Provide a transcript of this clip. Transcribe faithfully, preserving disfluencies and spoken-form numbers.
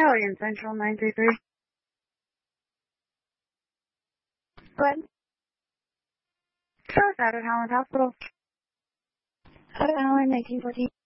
Alien Central nine three three. Go ahead. Sure, out at Howland Hospital. Out at Howland, nineteen fourteen.